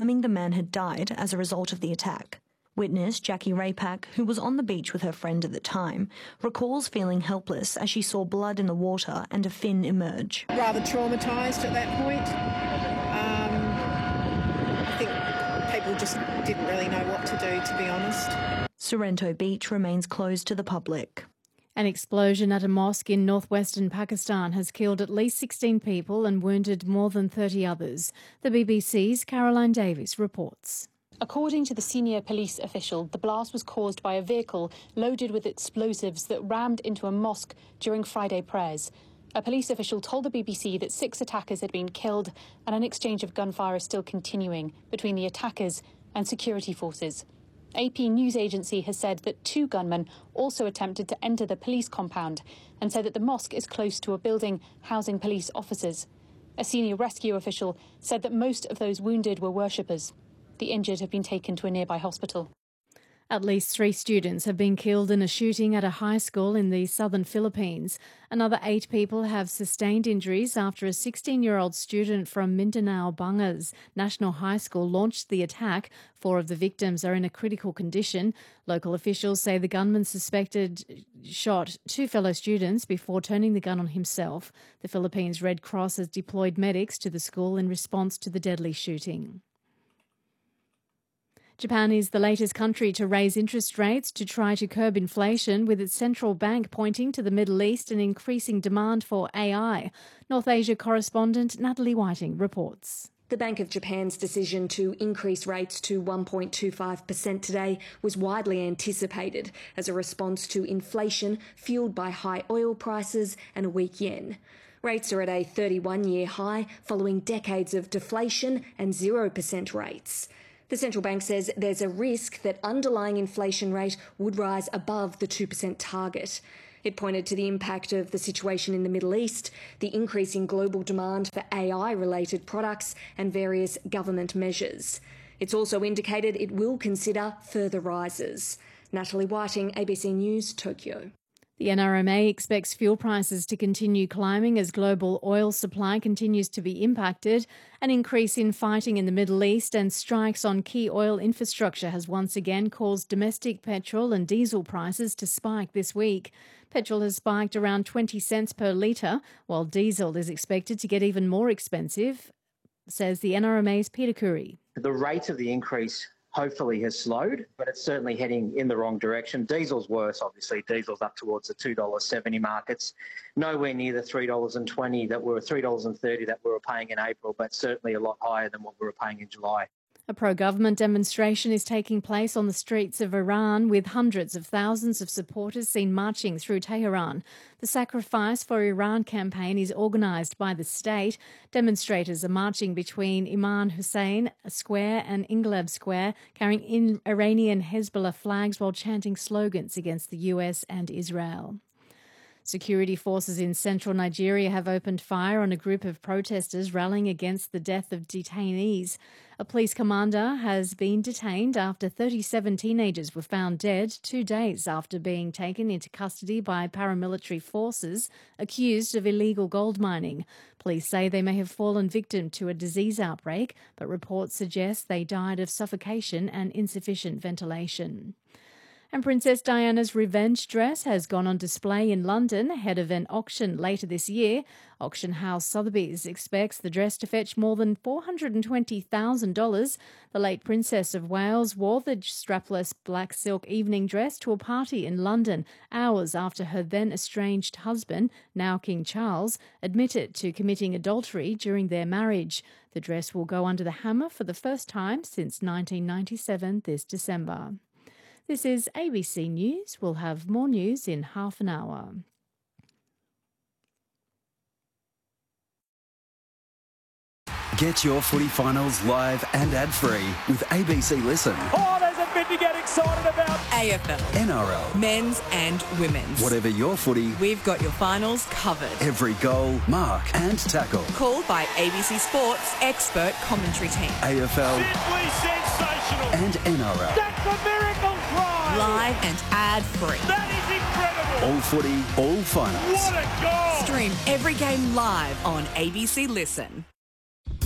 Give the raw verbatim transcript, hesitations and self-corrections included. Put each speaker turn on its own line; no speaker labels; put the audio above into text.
confirming the man had died as a result of the attack. Witness Jackie Rapak, who was on the beach with her friend at the time, recalls feeling helpless as she saw blood in the water and a fin emerge.
Rather traumatised at that point. Um, I think people just didn't really know what to do, to be honest.
Sorrento Beach remains closed to the public.
An explosion at a mosque in northwestern Pakistan has killed at least sixteen people and wounded more than thirty others. The B B C's Caroline Davies reports.
According to the senior police official, the blast was caused by a vehicle loaded with explosives that rammed into a mosque during Friday prayers. A police official told the B B C that six attackers had been killed and an exchange of gunfire is still continuing between the attackers and security forces. A P news agency has said that two gunmen also attempted to enter the police compound and said that the mosque is close to a building housing police officers. A senior rescue official said that most of those wounded were worshippers. The injured have been taken to a nearby hospital.
At least three students have been killed in a shooting at a high school in the southern Philippines. Another eight people have sustained injuries after a sixteen-year-old student from Mindanao Bangas National High School launched the attack. Four of the victims are in a critical condition. Local officials say the gunman suspected shot two fellow students before turning the gun on himself. The Philippines Red Cross has deployed medics to the school in response to the deadly shooting. Japan is the latest country to raise interest rates to try to curb inflation, with its central bank pointing to the Middle East and increasing demand for A I. North Asia correspondent Natalie Whiting reports.
The Bank of Japan's decision to increase rates to one point two five percent today was widely anticipated as a response to inflation fuelled by high oil prices and a weak yen. Rates are at a thirty-one-year high following decades of deflation and zero percent rates. The central bank says there's a risk that underlying inflation rate would rise above the two percent target. It pointed to the impact of the situation in the Middle East, the increase in global demand for A I-related products and various government measures. It's also indicated it will consider further rises. Natalie Whiting, A B C News, Tokyo.
The N R M A expects fuel prices to continue climbing as global oil supply continues to be impacted. An increase in fighting in the Middle East and strikes on key oil infrastructure has once again caused domestic petrol and diesel prices to spike this week. Petrol has spiked around twenty cents per litre, while diesel is expected to get even more expensive, says the N R M A's Peter Curry.
The rate of the increase hopefully has slowed, but it's certainly heading in the wrong direction. Diesel's worse, obviously. Diesel's up towards the two dollars seventy mark. It's nowhere near the three dollars twenty that were three dollars thirty that we were paying in April, but certainly a lot higher than what we were paying in July.
A pro-government demonstration is taking place on the streets of Iran, with hundreds of thousands of supporters seen marching through Tehran. The Sacrifice for Iran campaign is organised by the state. Demonstrators are marching between Imam Hussein Square and Ingleb Square, carrying in Iranian Hezbollah flags while chanting slogans against the U S and Israel. Security forces in central Nigeria have opened fire on a group of protesters rallying against the death of detainees. A police commander has been detained after thirty-seven teenagers were found dead two days after being taken into custody by paramilitary forces accused of illegal gold mining. Police say they may have fallen victim to a disease outbreak, but reports suggest they died of suffocation and insufficient ventilation. And Princess Diana's revenge dress has gone on display in London ahead of an auction later this year. Auction house Sotheby's expects the dress to fetch more than four hundred twenty thousand dollars. The late Princess of Wales wore the strapless black silk evening dress to a party in London hours after her then estranged husband, now King Charles, admitted to committing adultery during their marriage. The dress will go under the hammer for the first time since nineteen ninety-seven this December. This is A B C News. We'll have more news in half an hour.
Get your footy finals live and ad-free with A B C Listen.
Oh, there's a bit to get excited about.
A F L.
N R L.
Men's and women's.
Whatever your footy,
we've got your finals covered.
Every goal, mark and tackle.
Called by A B C Sports expert commentary team.
A F L.
Simply sensational.
And N R L.
That's a miracle try.
Live and ad-free.
That is incredible.
All footy, all finals.
What a goal.
Stream every game live on A B C Listen.